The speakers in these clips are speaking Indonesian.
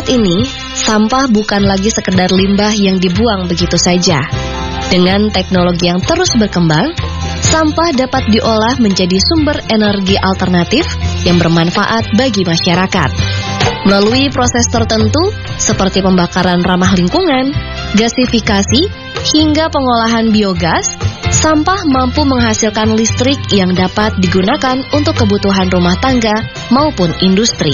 Saat ini, sampah bukan lagi sekedar limbah yang dibuang begitu saja. Dengan teknologi yang terus berkembang, sampah dapat diolah menjadi sumber energi alternatif yang bermanfaat bagi masyarakat. Melalui proses tertentu, seperti pembakaran ramah lingkungan, gasifikasi, hingga pengolahan biogas, sampah mampu menghasilkan listrik yang dapat digunakan untuk kebutuhan rumah tangga maupun industri.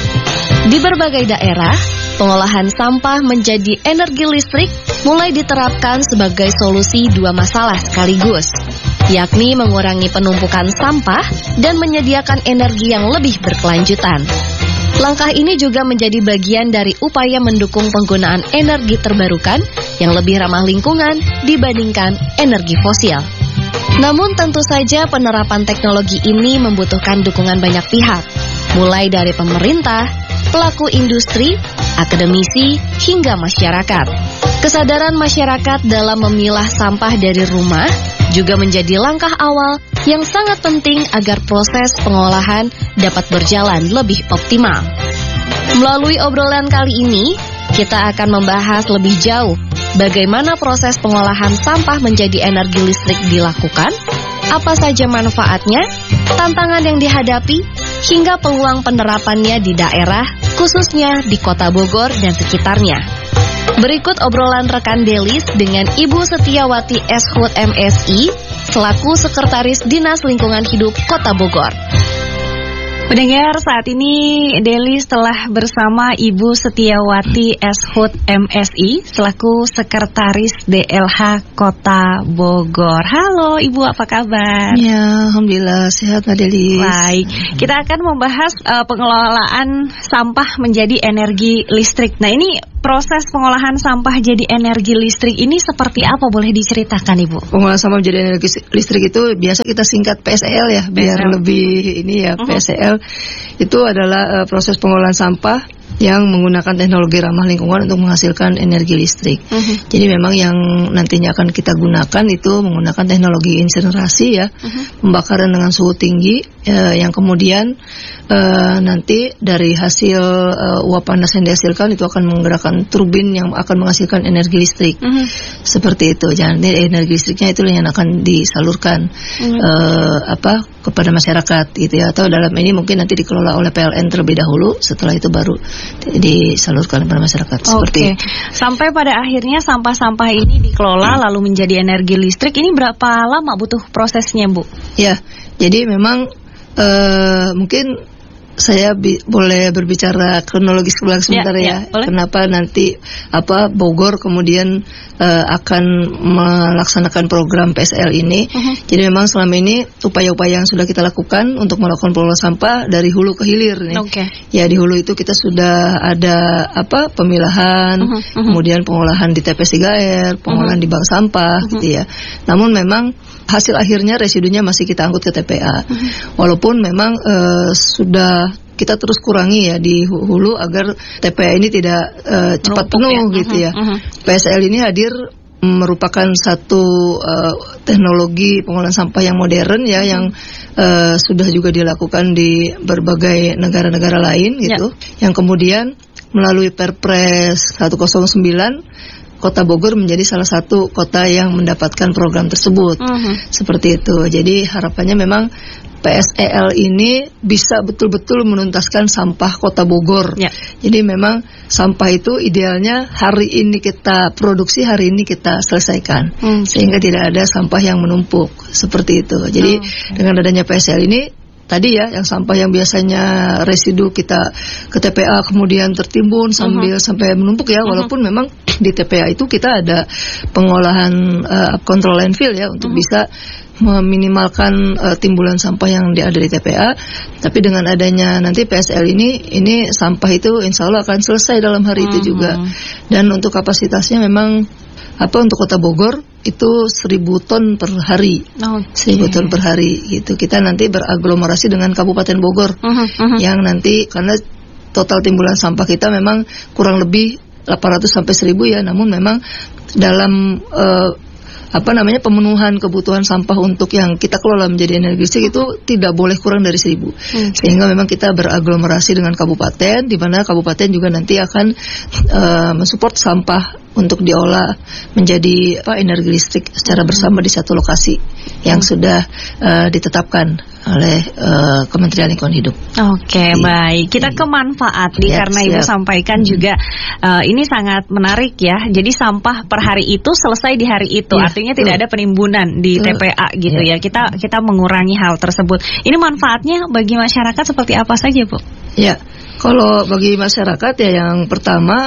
Di berbagai daerah, pengolahan sampah menjadi energi listrik mulai diterapkan sebagai solusi dua masalah sekaligus, yakni mengurangi penumpukan sampah dan menyediakan energi yang lebih berkelanjutan. Langkah ini juga menjadi bagian dari upaya mendukung penggunaan energi terbarukan yang lebih ramah lingkungan dibandingkan energi fosil. Namun tentu saja penerapan teknologi ini membutuhkan dukungan banyak pihak, mulai dari pemerintah, pelaku industri, akademisi, hingga masyarakat. Kesadaran masyarakat dalam memilah sampah dari rumah juga menjadi langkah awal yang sangat penting agar proses pengolahan dapat berjalan lebih optimal. Melalui obrolan kali ini, kita akan membahas lebih jauh bagaimana proses pengolahan sampah menjadi energi listrik dilakukan, apa saja manfaatnya, tantangan yang dihadapi, hingga peluang penerapannya di daerah, khususnya di Kota Bogor dan sekitarnya. Berikut obrolan rekan Delis dengan Ibu Setiawati Eshut MSI, selaku Sekretaris Dinas Lingkungan Hidup Kota Bogor. Pendengar, saat ini Delis telah bersama Ibu Setiawati Eshut MSI selaku Sekretaris DLH Kota Bogor. Halo Ibu, apa kabar? Ya, alhamdulillah sehat Mbak Delis. Baik, kita akan membahas pengelolaan sampah menjadi energi listrik. Nah, ini proses pengolahan sampah jadi energi listrik ini seperti apa, boleh diceritakan Ibu? Pengolahan sampah menjadi energi listrik itu biasa kita singkat PSL ya, biar lebih ini ya. PSL itu adalah proses pengolahan sampah yang menggunakan teknologi ramah lingkungan untuk menghasilkan energi listrik. Jadi memang yang nantinya akan kita gunakan itu menggunakan teknologi insinerasi ya, pembakaran dengan suhu tinggi, yang kemudian nanti dari hasil uap panas yang dihasilkan itu akan menggerakkan turbin yang akan menghasilkan energi listrik. Seperti itu. Jadi energi listriknya itu yang akan disalurkan kepada masyarakat gitu ya, atau dalam ini mungkin nanti dikelola oleh PLN terlebih dahulu, setelah itu baru disalurkan kepada masyarakat. Seperti sampai pada akhirnya sampah-sampah ini dikelola lalu menjadi energi listrik. Ini berapa lama butuh prosesnya, Bu? Ya, jadi memang mungkin saya boleh berbicara kronologis ke belakang sebentar ya. Kenapa nanti Bogor kemudian akan melaksanakan program PSL ini. Jadi memang selama ini upaya-upaya yang sudah kita lakukan untuk melakukan pengolahan sampah dari hulu ke hilir nih. Ya, di hulu itu kita sudah ada pemilahan, kemudian pengolahan di TPS 3R, pengolahan di bank sampah gitu ya. Namun memang hasil akhirnya residunya masih kita angkut ke TPA. Walaupun memang sudah kita terus kurangi ya di hulu agar TPA ini tidak cepat penuh gitu ya. PSL ini hadir merupakan satu teknologi pengolahan sampah yang modern ya, yang sudah juga dilakukan di berbagai negara-negara lain gitu. Yang kemudian melalui Perpres 109 Kota Bogor menjadi salah satu kota yang mendapatkan program tersebut. Seperti itu. Jadi harapannya memang PSEL ini bisa betul-betul menuntaskan sampah Kota Bogor. Jadi memang sampah itu idealnya hari ini kita produksi, hari ini kita selesaikan. Sehingga tidak ada sampah yang menumpuk. Seperti itu. Jadi dengan adanya PSEL ini, tadi ya, yang sampah yang biasanya residu kita ke TPA kemudian tertimbun sampai menumpuk ya, walaupun memang di TPA itu kita ada pengolahan kontrol landfill ya, untuk bisa meminimalkan timbulan sampah yang ada di TPA. Tapi dengan adanya nanti PSL ini sampah itu insya Allah akan selesai dalam hari itu juga. Dan untuk kapasitasnya memang untuk Kota Bogor itu 1.000 ton per hari. 1.000 ton per hari gitu. Kita nanti beraglomerasi dengan Kabupaten Bogor yang nanti, karena total timbulan sampah kita memang kurang lebih 800 sampai 1.000 ya, namun memang dalam pemenuhan kebutuhan sampah untuk yang kita kelola menjadi energi listrik itu tidak boleh kurang dari 1.000. Sehingga memang kita beraglomerasi dengan kabupaten, di mana kabupaten juga nanti akan mensupport sampah untuk diolah menjadi energi listrik secara bersama di satu lokasi yang sudah ditetapkan oleh Kementerian Lingkungan Hidup. Oke, baik. Kita ke manfaat nih, karena Ibu sampaikan juga ini sangat menarik ya. Jadi sampah per hari itu selesai di hari itu, artinya tidak ada penimbunan di TPA gitu ya. Kita mengurangi hal tersebut. Ini manfaatnya bagi masyarakat seperti apa saja, Bu? Ya, kalau bagi masyarakat ya yang pertama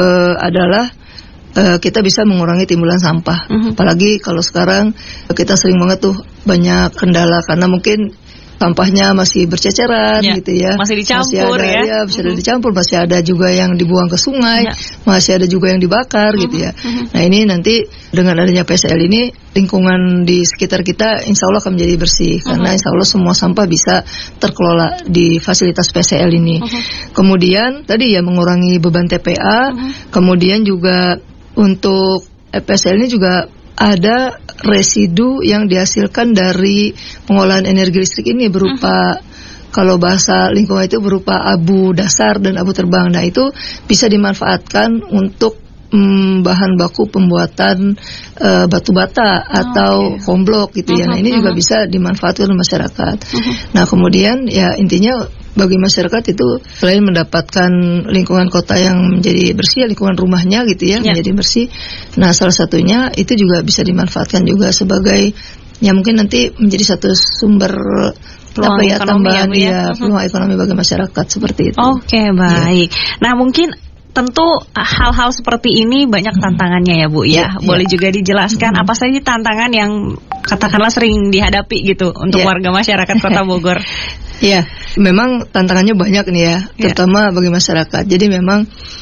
adalah kita bisa mengurangi timbulan sampah. Apalagi kalau sekarang kita sering banget tuh banyak kendala karena mungkin sampahnya masih berceceran gitu ya. Masih dicampur masih ada dicampur, masih ada juga yang dibuang ke sungai, masih ada juga yang dibakar gitu ya. Nah ini nanti dengan adanya PSL ini lingkungan di sekitar kita insya Allah akan menjadi bersih karena insya Allah semua sampah bisa terkelola di fasilitas PSL ini. Kemudian tadi ya mengurangi beban TPA, kemudian juga untuk PSL ini juga ada residu yang dihasilkan dari pengolahan energi listrik ini berupa kalau bahasa lingkungan itu berupa abu dasar dan abu terbang. Nah itu bisa dimanfaatkan untuk bahan baku pembuatan batu bata atau home block gitu ya. Nah ini juga bisa dimanfaatkan oleh masyarakat. Nah kemudian ya intinya bagi masyarakat itu selain mendapatkan lingkungan kota yang menjadi bersih, lingkungan rumahnya gitu ya menjadi bersih. Nah salah satunya itu juga bisa dimanfaatkan juga sebagai ya mungkin nanti menjadi satu sumber peluang ekonomi tambahan peluang ekonomi bagi masyarakat seperti itu. Oke, baik. Nah mungkin tentu hal-hal seperti ini banyak tantangannya ya Bu ya. Boleh juga dijelaskan apa saja tantangan yang katakanlah sering dihadapi gitu untuk warga masyarakat Kota Bogor. Ya, memang tantangannya banyak nih ya, terutama bagi masyarakat. Jadi memang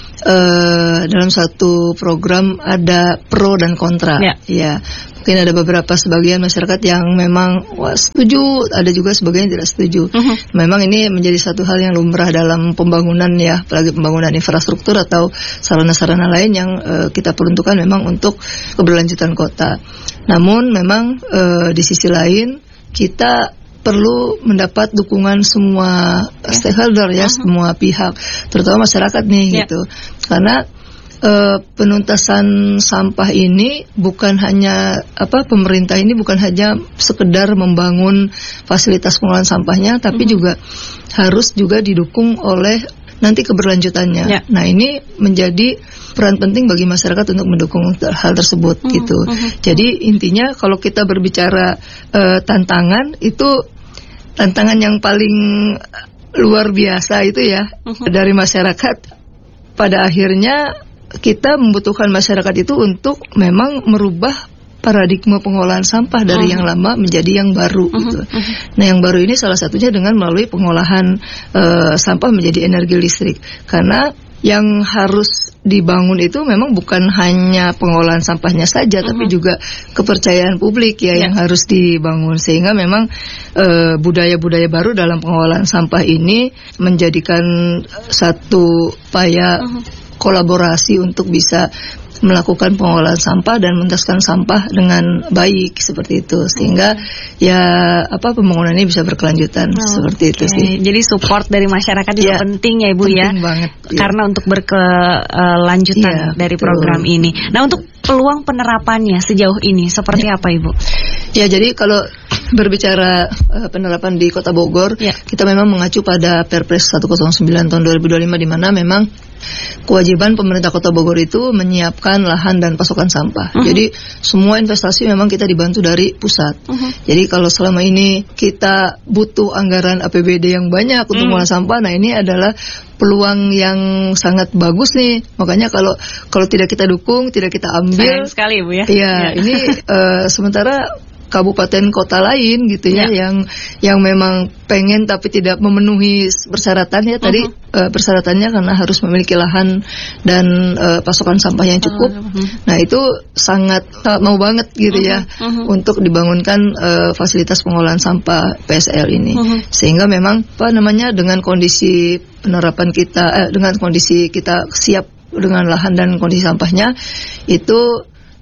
dalam satu program ada pro dan kontra. Ya, mungkin ada beberapa sebagian masyarakat yang memang setuju, ada juga sebagian yang tidak setuju. Memang ini menjadi satu hal yang lumrah dalam pembangunan ya, apalagi pembangunan infrastruktur atau sarana-sarana lain yang kita peruntukkan memang untuk keberlanjutan kota. Namun memang di sisi lain kita perlu mendapat dukungan semua stakeholder ya, semua pihak, terutama masyarakat nih gitu. Karena penuntasan sampah ini bukan hanya pemerintah ini bukan hanya sekedar membangun fasilitas pengolahan sampahnya, tapi juga harus juga didukung oleh nanti keberlanjutannya. Nah ini menjadi peran penting bagi masyarakat untuk mendukung hal tersebut gitu. Jadi intinya kalau kita berbicara tantangan itu tantangan yang paling luar biasa itu ya dari masyarakat. Pada akhirnya kita membutuhkan masyarakat itu untuk memang merubah paradigma pengolahan sampah dari yang lama menjadi yang baru gitu. Nah yang baru ini salah satunya dengan melalui pengolahan sampah menjadi energi listrik. Karena yang harus dibangun itu memang bukan hanya pengolahan sampahnya saja, tapi juga kepercayaan publik ya yang harus dibangun. Sehingga memang budaya-budaya baru dalam pengolahan sampah ini menjadikan satu upaya kolaborasi untuk bisa melakukan pengolahan sampah dan menuntaskan sampah dengan baik seperti itu, sehingga ya pembangunan ini bisa berkelanjutan seperti itu sih. Jadi support dari masyarakat juga penting ya Ibu ya, banget, karena untuk berkelanjutan dari program ini. Nah untuk peluang penerapannya sejauh ini seperti apa Ibu? Ya jadi kalau berbicara penerapan di Kota Bogor, kita memang mengacu pada Perpres 109 tahun 2025 di mana memang kewajiban pemerintah Kota Bogor itu menyiapkan lahan dan pasokan sampah. Jadi semua investasi memang kita dibantu dari pusat. Jadi kalau selama ini kita butuh anggaran APBD yang banyak untuk mengolah sampah, nah ini adalah peluang yang sangat bagus nih. Makanya kalau tidak kita dukung, tidak kita ambil, sayang sekali Bu ya. Iya, ini sementara kabupaten kota lain gitu ya, yang memang pengen tapi tidak memenuhi persyaratan ya tadi persyaratannya karena harus memiliki lahan dan pasokan sampah yang cukup. Nah itu sangat mau banget gitu ya untuk dibangunkan fasilitas pengolahan sampah PSL ini. Sehingga memang dengan kondisi penerapan kita dengan kondisi kita siap dengan lahan dan kondisi sampahnya itu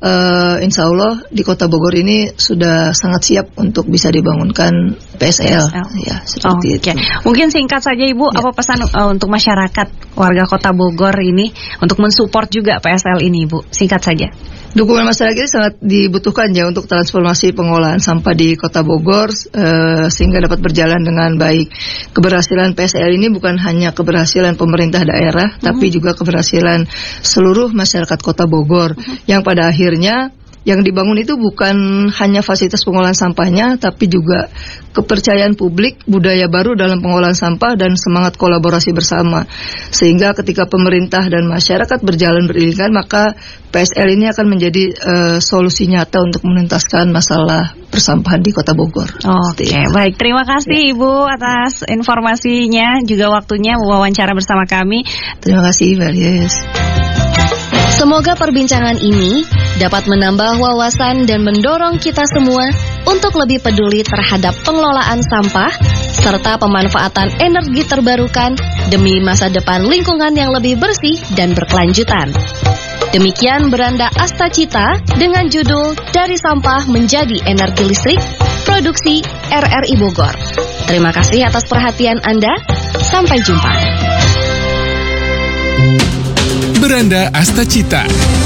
insya Allah di Kota Bogor ini sudah sangat siap untuk bisa dibangunkan PSL. Ya, seperti itu. Mungkin singkat saja Ibu, apa pesan untuk masyarakat warga Kota Bogor ini untuk mensupport juga PSL ini, Ibu? Singkat saja. Dukungan masyarakat ini sangat dibutuhkan ya untuk transformasi pengolahan sampah di Kota Bogor sehingga dapat berjalan dengan baik. Keberhasilan PSL ini bukan hanya keberhasilan pemerintah daerah, tapi juga keberhasilan seluruh masyarakat Kota Bogor yang pada akhirnya yang dibangun itu bukan hanya fasilitas pengolahan sampahnya, tapi juga kepercayaan publik, budaya baru dalam pengolahan sampah, dan semangat kolaborasi bersama. Sehingga ketika pemerintah dan masyarakat berjalan beriringan, maka PSL ini akan menjadi solusi nyata untuk menuntaskan masalah persampahan di Kota Bogor. Oke, baik. Terima kasih Ibu atas informasinya, juga waktunya wawancara bersama kami. Terima kasih, Mbak Yes. Semoga perbincangan ini dapat menambah wawasan dan mendorong kita semua untuk lebih peduli terhadap pengelolaan sampah serta pemanfaatan energi terbarukan demi masa depan lingkungan yang lebih bersih dan berkelanjutan. Demikian beranda Astacita dengan judul Dari Sampah Menjadi Energi Listrik, produksi RRI Bogor. Terima kasih atas perhatian Anda. Sampai jumpa. Beranda Astacita.